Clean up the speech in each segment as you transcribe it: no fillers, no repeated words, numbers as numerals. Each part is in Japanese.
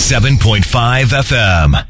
87.5 FM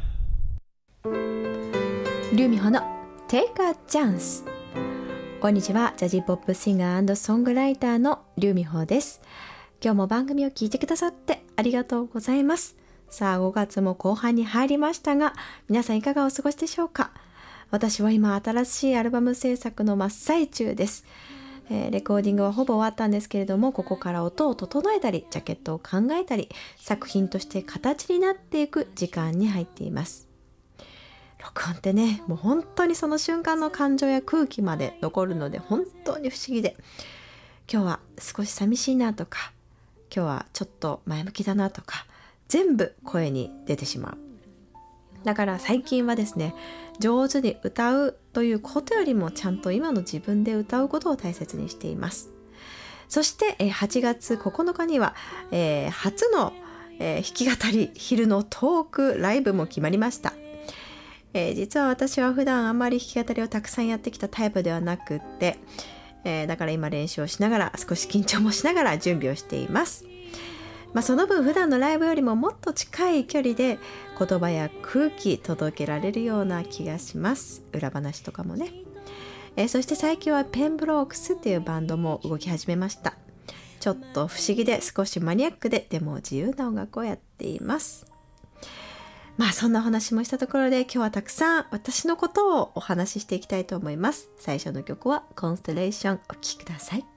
リュウミホの Take a Chance。 こんにちは、ジャジーポップシンガー&ソングライターのリュウミホです。今日も番組を聞いてくださってありがとうございます。さあ、5月も後半に入りましたが、皆さんいかがお過ごしでしょうか。私は今新しいアルバム制作の真っ最中です。レコーディングはほぼ終わったんですけれども、ここから音を整えたりジャケットを考えたり作品として形になっていく時間に入っています。録音ってね、もう本当にその瞬間の感情や空気まで残るので本当に不思議で、今日は少し寂しいなとか、今日はちょっと前向きだなとか、全部声に出てしまう。だから最近はですね、上手に歌うということよりもちゃんと今の自分で歌うことを大切にしています。そして8月9日には初の弾き語り昼のトークライブも決まりました。実は私は普段あんまり弾き語りをたくさんやってきたタイプではなくって、だから今練習をしながら、少し緊張もしながら準備をしています。その分普段のライブよりももっと近い距離で言葉や空気届けられるような気がします。裏話とかもね。そして最近はペンブロークスっていうバンドも動き始めました。ちょっと不思議で少しマニアックで、でも自由な音楽をやっています。そんなお話もしたところで、今日はたくさん私のことをお話ししていきたいと思います。最初の曲はコンステレーション、お聴きください。